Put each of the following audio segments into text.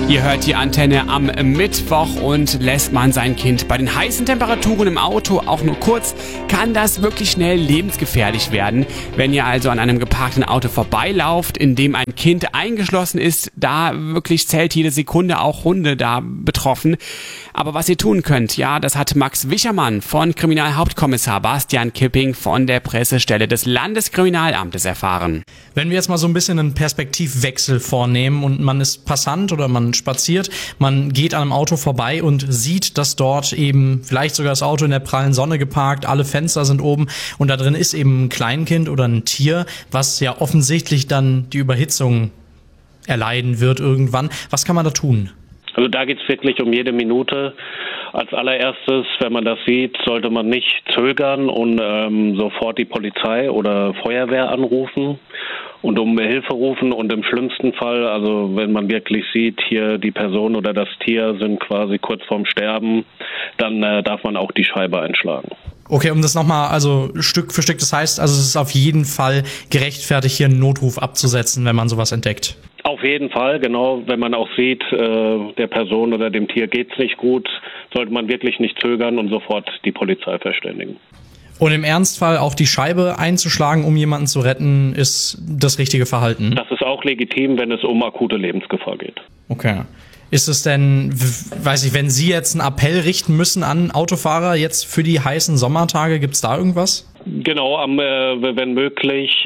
Ihr hört die Antenne am Mittwoch und lässt man sein Kind bei den heißen Temperaturen im Auto auch nur kurz, kann das wirklich schnell lebensgefährlich werden. Wenn ihr also an einem geparkten Auto vorbeilauft, in dem ein Kind eingeschlossen ist, da wirklich zählt jede Sekunde, auch Hunde da betroffen. Aber was ihr tun könnt, ja, das hat Max Wichermann von Kriminalhauptkommissar Bastian Kipping von der Pressestelle des Landeskriminalamtes erfahren. Wenn wir jetzt mal so ein bisschen einen Perspektivwechsel vornehmen und man ist Passant oder man spaziert, man geht an einem Auto vorbei und sieht, dass dort eben vielleicht sogar das Auto in der prallen Sonne geparkt, alle Fenster sind oben und da drin ist eben ein Kleinkind oder ein Tier, was ja offensichtlich dann die Überhitzung erleiden wird irgendwann. Was kann man da tun? Also da geht es wirklich um jede Minute. Als allererstes, wenn man das sieht, sollte man nicht zögern und sofort die Polizei oder Feuerwehr anrufen und um Hilfe rufen. Und im schlimmsten Fall, also wenn man wirklich sieht, hier die Person oder das Tier sind quasi kurz vorm Sterben, dann darf man auch die Scheibe einschlagen. Okay, um das nochmal, also Stück für Stück, das heißt, also es ist auf jeden Fall gerechtfertigt, hier einen Notruf abzusetzen, wenn man sowas entdeckt. Auf jeden Fall, genau. Wenn man auch sieht, der Person oder dem Tier geht's nicht gut, sollte man wirklich nicht zögern und sofort die Polizei verständigen. Und im Ernstfall auch die Scheibe einzuschlagen, um jemanden zu retten, ist das richtige Verhalten? Das ist auch legitim, wenn es um akute Lebensgefahr geht. Okay. Ist es denn, weiß ich, wenn Sie jetzt einen Appell richten müssen an Autofahrer jetzt für die heißen Sommertage, gibt's da irgendwas? Genau, wenn möglich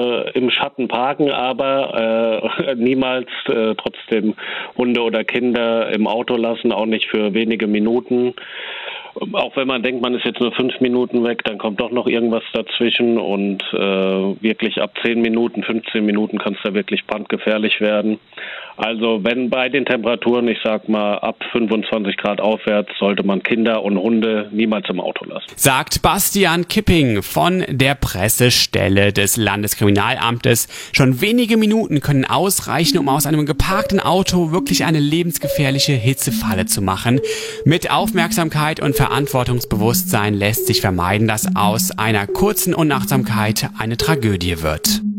im Schatten parken, aber niemals trotzdem Hunde oder Kinder im Auto lassen, auch nicht für wenige Minuten. Auch wenn man denkt, man ist jetzt nur 5 Minuten weg, dann kommt doch noch irgendwas dazwischen und wirklich ab 10 Minuten, 15 Minuten kann es da wirklich brandgefährlich werden. Also wenn bei den Temperaturen, ich sag mal ab 25 Grad aufwärts, sollte man Kinder und Hunde niemals im Auto lassen. Sagt Bastian Kipping von der Pressestelle des Landeskriminalamtes. Schon wenige Minuten können ausreichen, um aus einem geparkten Auto wirklich eine lebensgefährliche Hitzefalle zu machen. Mit Aufmerksamkeit und Verantwortungsbewusstsein lässt sich vermeiden, dass aus einer kurzen Unachtsamkeit eine Tragödie wird.